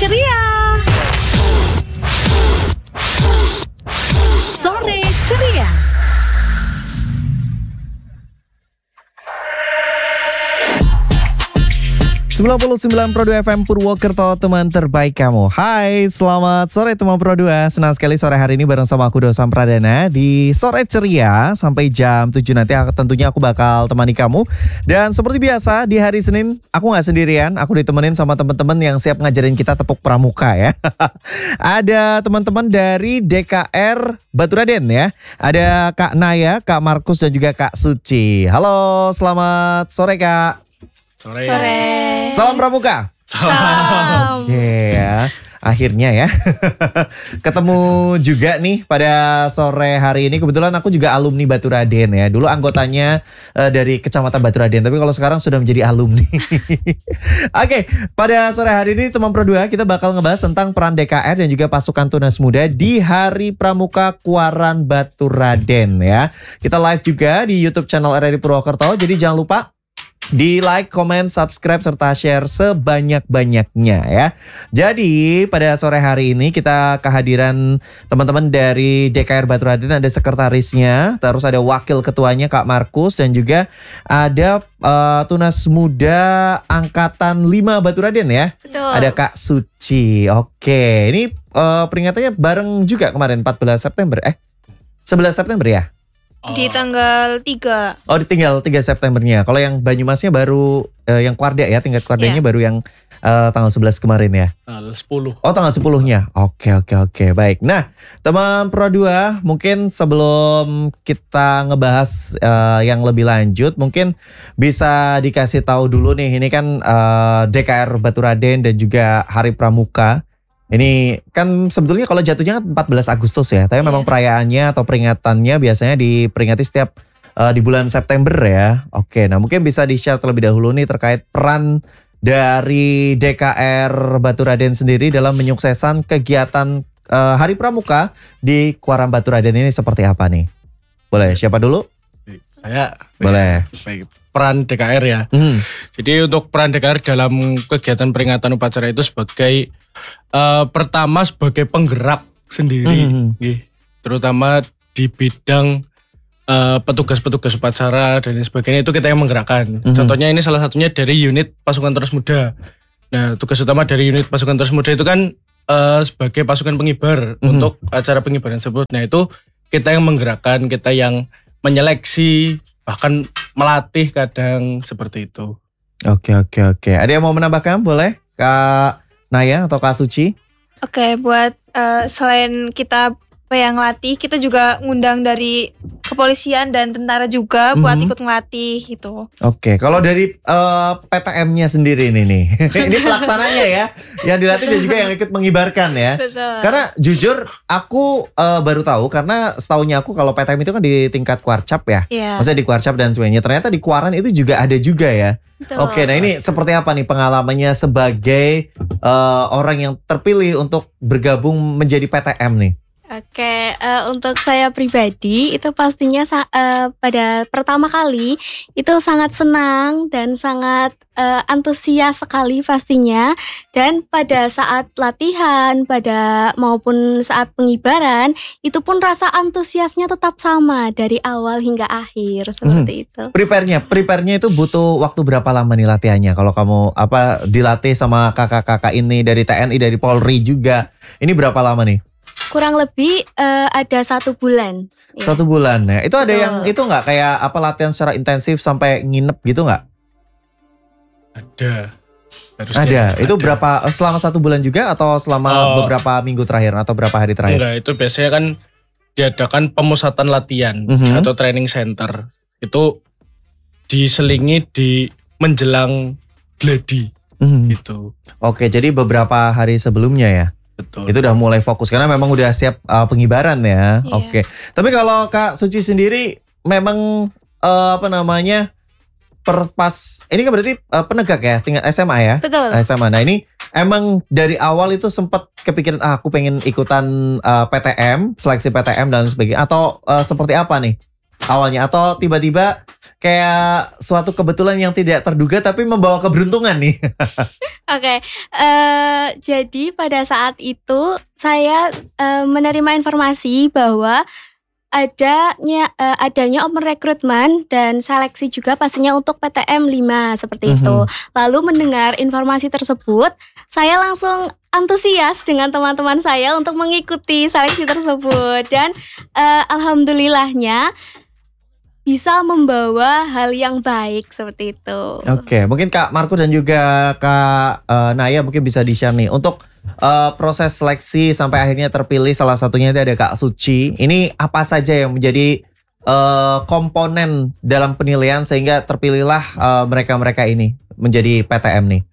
ceria. Sore ceria. ...99 Pro 2 FM Purwokerto, teman terbaik kamu. Hai, selamat sore teman Pro 2. Senang sekali sore hari ini bareng sama aku Dosam Pradana di Sore Ceria. Sampai jam 7 nanti tentunya aku bakal temani kamu. Dan seperti biasa di hari Senin aku gak sendirian. Aku ditemenin sama teman-teman yang siap ngajarin kita tepuk pramuka ya. Ada teman-teman dari DKR Baturaden ya. Ada Kak Naya, Kak Markus dan juga Kak Suci. Halo, selamat sore Kak. Sore. Salam pramuka. Salam. Oke ya, akhirnya ya ketemu juga nih pada sore hari ini. Kebetulan aku juga alumni Baturaden ya. Dulu anggotanya dari Kecamatan Baturaden, tapi kalau sekarang sudah menjadi alumni. Oke, pada sore hari ini teman Pro 2 kita bakal ngebahas tentang peran DKR dan juga pasukan tunas muda di Hari Pramuka Kuaran Baturaden ya. Kita live juga di YouTube channel RRI Purwokerto. Jadi jangan lupa di like, comment, subscribe, serta share sebanyak-banyaknya ya. Jadi pada sore hari ini kita kehadiran teman-teman dari DKR Baturaden. Ada sekretarisnya, terus ada wakil ketuanya Kak Markus, dan juga ada tunas muda Angkatan 5 Baturaden ya. Betul. Ada Kak Suci. Oke, ini peringatannya bareng juga kemarin 14 September 11 September ya? Di tanggal 3. Oh, tinggal 3 Septembernya. Kalau yang Banyumasnya baru yang Kuarda ya, tingkat Kuardanya baru yang tanggal 11 kemarin ya. Tanggal 10. Oh, tanggal 10-nya. Oke. Baik. Nah, teman Pro 2, mungkin sebelum kita ngebahas yang lebih lanjut, mungkin bisa dikasih tahu dulu nih, ini kan DKR Baturaden dan juga Hari Pramuka. Ini kan sebetulnya kalau jatuhnya kan 14 Agustus ya, tapi memang perayaannya atau peringatannya biasanya diperingati setiap di bulan September ya. Oke, nah mungkin bisa di-share terlebih dahulu nih terkait peran dari DKR Baturaden sendiri dalam menyukseskan kegiatan Hari Pramuka di Kuaran Baturaden ini seperti apa nih? Boleh, siapa dulu? Saya. Boleh. Baik, peran DKR ya. Jadi untuk peran DKR dalam kegiatan peringatan upacara itu sebagai pertama sebagai penggerak sendiri, terutama di bidang petugas-petugas upacara dan sebagainya, itu kita yang menggerakkan. Contohnya ini salah satunya dari unit pasukan terus muda. Nah, tugas utama dari unit pasukan terus muda itu kan sebagai pasukan pengibar untuk acara pengibaran tersebut. Nah, itu kita yang menggerakkan, kita yang menyeleksi, bahkan melatih kadang seperti itu. Oke. Ada yang mau menambahkan? Boleh, Kak Naya atau Kak Suci? Oke, buat selain kita yang ngelatih, kita juga ngundang dari kepolisian dan tentara juga buat ikut ngelatih gitu. Oke, kalau dari PTM-nya sendiri ini nih, ini pelaksananya ya, yang dilatih dan juga yang ikut mengibarkan ya. Betul. Karena jujur aku baru tahu, karena setahunya aku kalau PTM itu kan di tingkat Kuarcap ya, maksudnya di Kuarcap dan sebagainya. Ternyata di Kuaran itu juga ada juga ya. Betul. Oke, nah ini seperti apa nih pengalamannya sebagai orang yang terpilih untuk bergabung menjadi PTM nih? Oke, untuk saya pribadi itu pastinya pada pertama kali itu sangat senang dan sangat antusias sekali pastinya. Dan pada saat latihan, maupun saat pengibaran, itu pun rasa antusiasnya tetap sama dari awal hingga akhir seperti itu. Prepare-nya itu butuh waktu berapa lama nih latihannya? Kalau kamu dilatih sama kakak-kakak ini dari TNI, dari Polri juga, ini berapa lama nih? Kurang lebih ada 1 bulan. 1 bulan ya. Itu ada yang itu nggak kayak latihan secara intensif sampai nginep gitu nggak? Ada. Itu berapa, selama 1 bulan juga atau selama beberapa minggu terakhir atau berapa hari terakhir? Enggak, itu biasanya kan diadakan pemusatan latihan atau training center. Itu diselingi di menjelang gladi gitu. Oke, jadi beberapa hari sebelumnya ya? Betul. Itu udah mulai fokus karena memang udah siap pengibaran ya. Iya. Oke. Tapi kalau Kak Suci sendiri memang pas ini kan berarti penegak ya, tingkat SMA ya? Betul. SMA. Nah, ini emang dari awal itu sempat kepikiran aku pengen ikutan PTM, seleksi PTM dan sebagainya, atau seperti apa nih awalnya, atau tiba-tiba kayak suatu kebetulan yang tidak terduga tapi membawa keberuntungan nih. Oke, jadi pada saat itu saya menerima informasi bahwa adanya open recruitment dan seleksi juga pastinya untuk PTM 5 seperti itu. Lalu mendengar informasi tersebut, saya langsung antusias dengan teman-teman saya untuk mengikuti seleksi tersebut dan alhamdulillahnya bisa membawa hal yang baik seperti itu. Oke, mungkin Kak Marco dan juga Kak Naya mungkin bisa di-share nih untuk proses seleksi sampai akhirnya terpilih, salah satunya itu ada Kak Suci. Ini apa saja yang menjadi komponen dalam penilaian sehingga terpilihlah mereka-mereka ini menjadi PTM nih?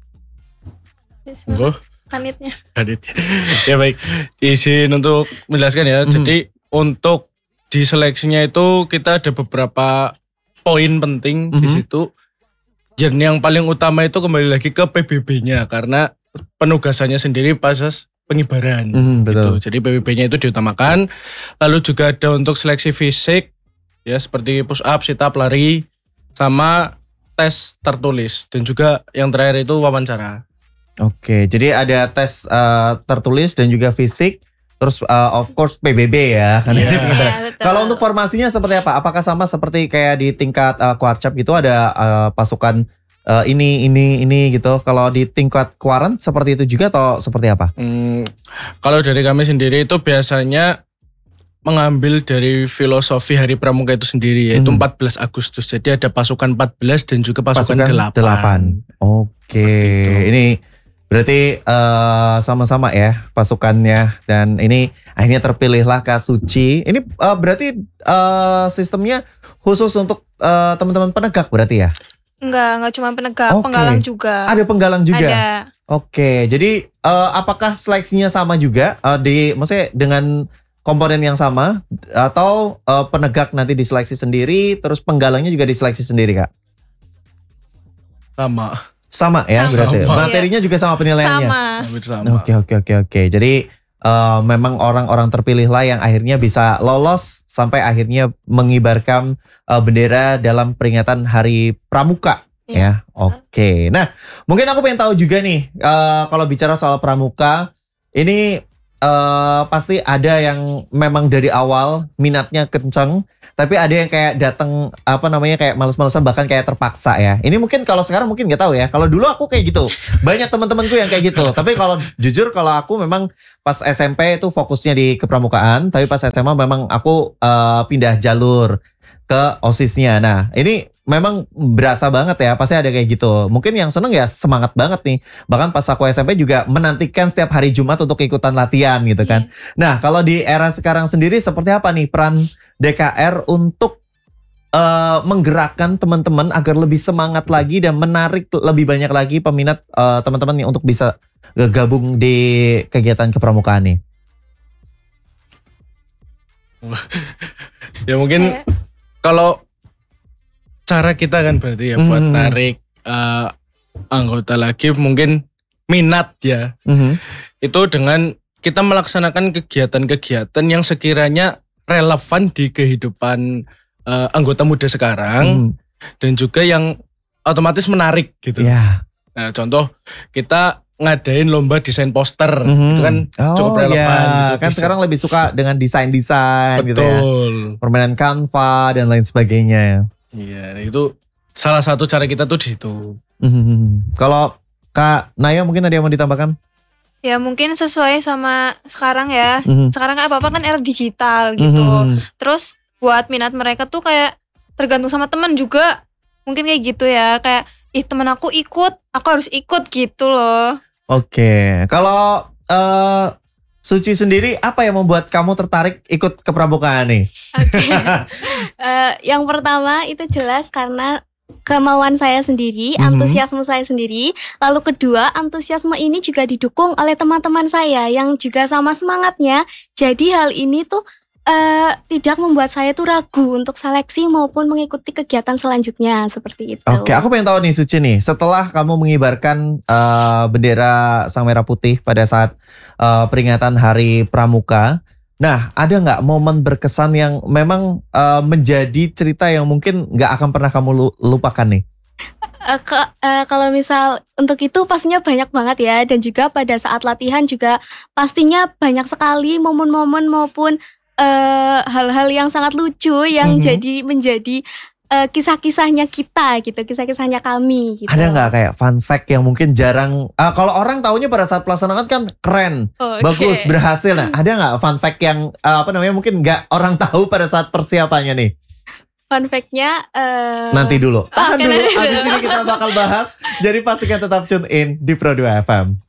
Kanitnya. Ya baik, izin untuk menjelaskan ya. Jadi untuk di seleksinya itu kita ada beberapa poin penting di situ. Dan yang paling utama itu kembali lagi ke PBB-nya karena penugasannya sendiri pas pengibaran. Betul. Gitu. Jadi PBB-nya itu diutamakan. Lalu juga ada untuk seleksi fisik ya seperti push up, sit up, lari sama tes tertulis dan juga yang terakhir itu wawancara. Oke, jadi ada tes tertulis dan juga fisik, terus of course PBB ya. Kalau untuk formasinya seperti apa? Apakah sama seperti kayak di tingkat Kuarcap gitu ada pasukan ini gitu? Kalau di tingkat Kuaran seperti itu juga atau seperti apa? Kalau dari kami sendiri itu biasanya mengambil dari filosofi Hari Pramuka itu sendiri yaitu 14 Agustus. Jadi ada pasukan 14 dan juga pasukan 8. Oke, ini berarti sama-sama ya pasukannya dan ini akhirnya terpilihlah Kak Suci. Ini berarti sistemnya khusus untuk teman-teman penegak berarti ya? Enggak cuma penegak, penggalang juga. Ada penggalang juga? Ada. Oke, jadi apakah seleksinya sama juga maksudnya dengan komponen yang sama atau penegak nanti diseleksi sendiri terus penggalangnya juga diseleksi sendiri Kak? Sama ya berarti. Materinya juga sama penilaiannya. Sama. Oke. Jadi memang orang-orang terpilih lah yang akhirnya bisa lolos sampai akhirnya mengibarkan bendera dalam peringatan Hari Pramuka ya. Oke. Nah, mungkin aku pengen tahu juga nih kalau bicara soal Pramuka ini pasti ada yang memang dari awal minatnya kenceng, tapi ada yang kayak datang kayak males-malesan bahkan kayak terpaksa ya. Ini mungkin kalau sekarang mungkin nggak tahu ya. Kalau dulu aku kayak gitu, banyak teman-temanku yang kayak gitu. Tapi kalau jujur kalau aku memang pas SMP itu fokusnya di kepramukaan, tapi pas SMA memang aku pindah jalur ke OSIS-nya. Nah ini memang berasa banget ya, pasti ada kayak gitu. Mungkin yang seneng ya semangat banget nih. Bahkan pas aku SMP juga menantikan setiap hari Jumat untuk ikutan latihan gitu kan. Nah kalau di era sekarang sendiri seperti apa nih peran DKR untuk menggerakkan teman-teman agar lebih semangat lagi dan menarik lebih banyak lagi peminat teman-teman yang untuk bisa gabung di kegiatan kepramukaan nih? Ya mungkin kalau cara kita kan berarti ya buat narik anggota lagi mungkin minat ya. Itu dengan kita melaksanakan kegiatan-kegiatan yang sekiranya relevan di kehidupan anggota muda sekarang dan juga yang otomatis menarik gitu. Nah, contoh kita ngadain lomba desain poster itu kan cukup relevan gitu. Kan sekarang lebih suka dengan desain-desain gitu ya. Permainan Canva dan lain sebagainya. Iya, itu salah satu cara kita tuh di situ. Kalau Kak Naya mungkin ada yang mau ditambahkan? Ya mungkin sesuai sama sekarang ya. Sekarang apa-apa kan era digital gitu. Terus buat minat mereka tuh kayak tergantung sama teman juga. Mungkin kayak gitu ya. Kayak teman aku ikut, aku harus ikut gitu loh. Oke. Kalau Suci sendiri apa yang membuat kamu tertarik ikut kepramukaan nih? Yang pertama itu jelas karena kemauan saya sendiri, antusiasme saya sendiri. Lalu kedua, antusiasme ini juga didukung oleh teman-teman saya yang juga sama semangatnya. Jadi hal ini tuh tidak membuat saya tuh ragu untuk seleksi maupun mengikuti kegiatan selanjutnya seperti itu. Oke, aku pengen tahu nih Suci nih, setelah kamu mengibarkan bendera Sang Merah Putih pada saat peringatan Hari Pramuka, Nah, ada nggak momen berkesan yang memang menjadi cerita yang mungkin nggak akan pernah kamu lupakan nih? Kalau misal untuk itu pastinya banyak banget ya, dan juga pada saat latihan juga pastinya banyak sekali momen-momen maupun hal-hal yang sangat lucu yang menjadi kisah-kisahnya kita gitu, kisah-kisahnya kami gitu. Ada nggak kayak fun fact yang mungkin jarang, kalau orang taunya pada saat pelaksanaan kan keren, bagus, berhasil. Nah, ada nggak fun fact yang mungkin nggak orang tahu pada saat persiapannya nih? Fun fact-nya Nanti dulu, tahan dulu. Abis ini kita bakal bahas. Jadi pastikan tetap tune in di Pro 2 FM.